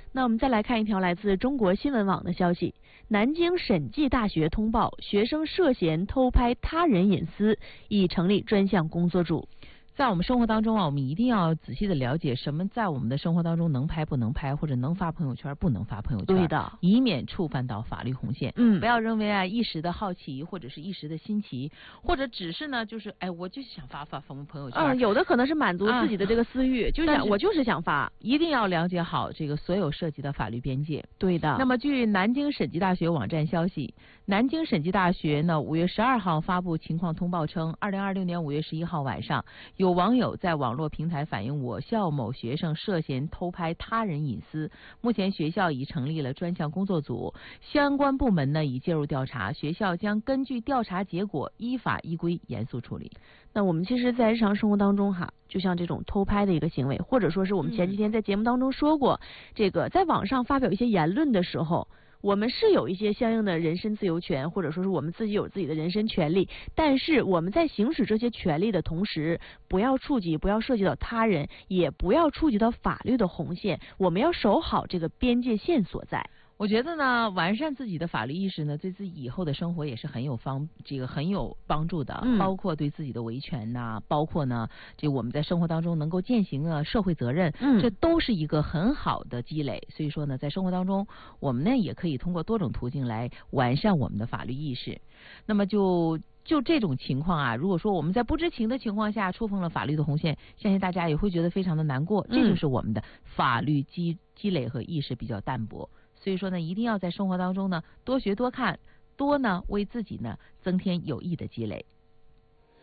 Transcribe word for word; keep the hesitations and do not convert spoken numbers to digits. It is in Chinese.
那我们再来看一条来自中国新闻网的消息：南京审计大学通报，学生涉嫌偷拍他人隐私，已成立专项工作组。 在我们生活当中啊，我们一定要仔细的了解什么在我们的生活当中能拍不能拍，或者能发朋友圈不能发朋友圈， 对的， 以免触犯到法律红线。 嗯， 不要认为啊一时的好奇或者是一时的新奇，或者只是呢就是哎我就想发发朋朋友圈。 嗯，有的可能是满足自己的这个私欲，啊、就想我就是想发， 一定要了解好这个所有涉及的法律边界。 对的。 那么据南京审计大学网站消息，南京审计大学呢五月十二号发布情况通报称，二零二六年五月十一号晚上，有网友在网络平台反映我校某学生涉嫌偷拍他人隐私，目前学校已成立了专项工作组，相关部门呢已介入调查，学校将根据调查结果依法依规严肃处理。 那我们其实在日常生活当中哈，就像这种偷拍的一个行为，或者说是我们前几天在节目当中说过，嗯、这个在网上发表一些言论的时候，我们是有一些相应的人身自由权，或者说是我们自己有自己的人身权利，但是我们在行使这些权利的同时，不要触及，不要涉及到他人，也不要触及到法律的红线，我们要守好这个边界线所在。 我觉得呢，完善自己的法律意识呢，对自己以后的生活也是很有方，这个很有帮助的。嗯、包括对自己的维权呐、啊，包括呢，这我们在生活当中能够践行啊社会责任，嗯，这都是一个很好的积累。所以说呢，在生活当中，我们呢也可以通过多种途径来完善我们的法律意识。那么就。就这种情况啊，如果说我们在不知情的情况下触碰了法律的红线，相信大家也会觉得非常的难过。这就是我们的法律积积累和意识比较淡薄。所以说呢，一定要在生活当中呢多学多看，多呢为自己呢增添有益的积累。